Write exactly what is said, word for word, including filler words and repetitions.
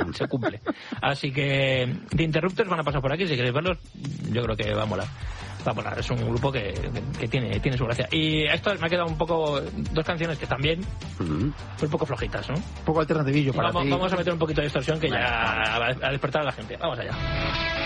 se cumple. Así que The Interrupters van a pasar por aquí, si queréis verlos, yo creo que va a molar. Va a molar, es un grupo que, que, que tiene, tiene su gracia. Y a esto me ha quedado un poco, dos canciones que también, uh-huh. un poco flojitas, ¿no? Un poco alternativillo para vamos, ti. Vamos a meter un poquito de distorsión que vale, ya vale. va a despertar a la gente. Vamos allá.